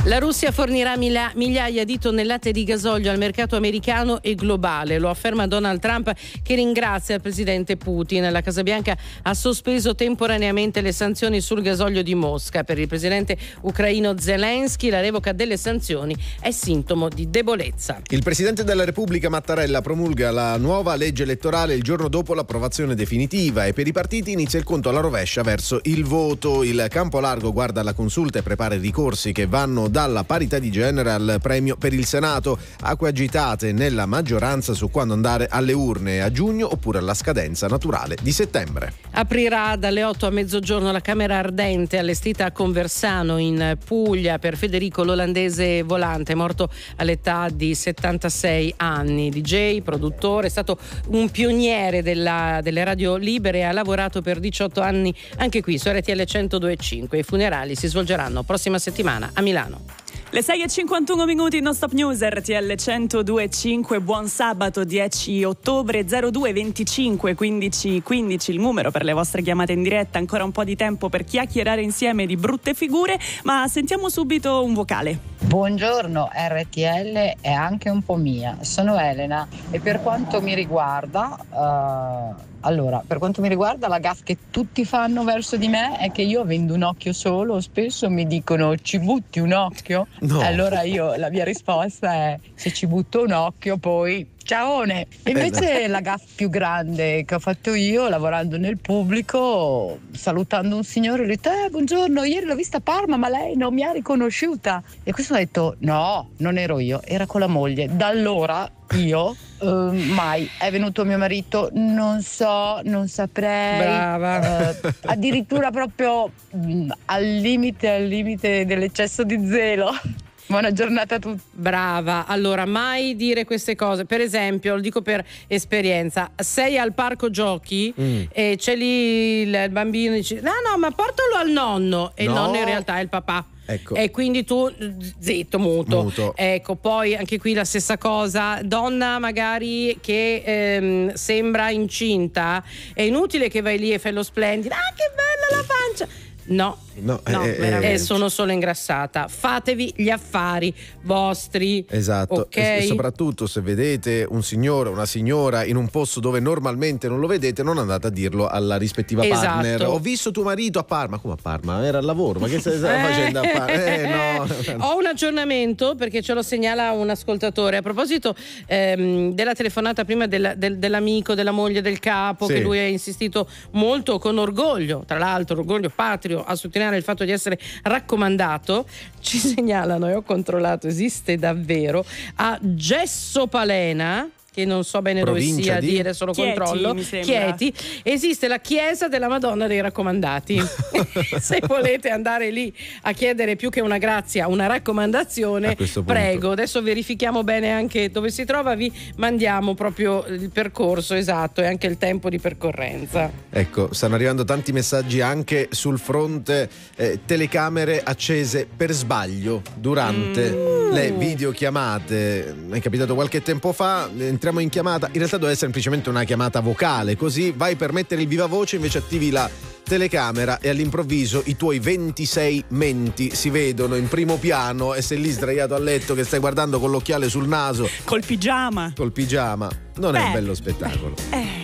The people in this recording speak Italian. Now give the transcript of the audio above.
La Russia fornirà migliaia di tonnellate di gasolio al mercato americano e globale, lo afferma Donald Trump, che ringrazia il presidente Putin. La Casa Bianca ha sospeso temporaneamente le sanzioni sul gasolio di Mosca. Per il presidente ucraino Zelensky la revoca delle sanzioni è sintomo di debolezza. Il presidente della Repubblica Mattarella promulga la nuova legge elettorale il giorno dopo l'approvazione definitiva e per i partiti inizia il conto alla rovescia verso il voto. Il campo largo guarda alla consulta e prepara i ricorsi che vanno dalla parità di genere al premio per il Senato, acque agitate nella maggioranza su quando andare alle urne a giugno oppure alla scadenza naturale di settembre. Aprirà dalle 8 a mezzogiorno la Camera Ardente allestita a Conversano in Puglia per Federico l'olandese Volante, morto all'età di 76 anni. DJ, produttore, è stato un pioniere delle radio libere e ha lavorato per 18 anni anche qui su RTL 102.5. I funerali si svolgeranno prossima settimana a Milano. Le 6:51 non stop news RTL 102.5. Buon sabato 10 ottobre 02 25 15 15 il numero per le vostre chiamate in diretta. Ancora un po' di tempo per chiacchierare insieme di brutte figure, ma sentiamo subito un vocale. Buongiorno, RTL è anche un po' mia, sono Elena e per quanto mi riguarda la gaffe che tutti fanno verso di me è che io, avendo un occhio solo, spesso mi dicono: ci butti un occhio? No. Allora la mia risposta è: se ci butto un occhio poi ciaone. Invece la gaffe più grande che ho fatto io, lavorando nel pubblico, salutando un signore, ho detto: buongiorno, ieri l'ho vista a Parma ma lei non mi ha riconosciuta. E questo ha detto: no, non ero io, era con la moglie. Da allora io mai è venuto mio marito, non so, non saprei. Brava. Addirittura proprio al limite dell'eccesso di zelo. Buona giornata a tutti. Brava. Allora, mai dire queste cose. Per esempio, lo dico per esperienza: sei al parco giochi e c'è lì il bambino e dice: no, ma portalo al nonno. E il nonno in realtà è il papà. Ecco. E quindi tu zitto, muto. Ecco, poi anche qui la stessa cosa. Donna magari che sembra incinta, è inutile che vai lì e fai lo splendido. Ah, che bella la pancia. No, veramente sono solo ingrassata. Fatevi gli affari vostri. Esatto, okay? E soprattutto se vedete un signore o una signora in un posto dove normalmente non lo vedete, non andate a dirlo alla rispettiva partner. Ho visto tuo marito a Parma. Come a Parma? Era al lavoro, ma che stai facendo a Parma? No. Ho un aggiornamento perché ce lo segnala un ascoltatore a proposito della telefonata prima dell'amico, della moglie del capo, sì, che lui ha insistito molto con orgoglio, tra l'altro orgoglio patrio, a sottolineare il fatto di essere raccomandato. Ci segnalano, e ho controllato, esiste davvero a Gessopalena, che non so bene provincia dove sia, dire solo Chieti, controllo. Chieti, esiste la chiesa della Madonna dei Raccomandati. Se volete andare lì a chiedere più che una grazia, una raccomandazione, prego. Adesso verifichiamo bene anche dove si trova, vi mandiamo proprio il percorso esatto e anche il tempo di percorrenza. Ecco, stanno arrivando tanti messaggi anche sul fronte telecamere accese per sbaglio durante le videochiamate. È capitato qualche tempo fa, entriamo in chiamata, in realtà doveva essere semplicemente una chiamata vocale, così vai per mettere il viva voce, invece attivi la telecamera e all'improvviso i tuoi 26 menti si vedono in primo piano e sei lì sdraiato a letto che stai guardando con l'occhiale sul naso col pigiama. Non è un bello spettacolo.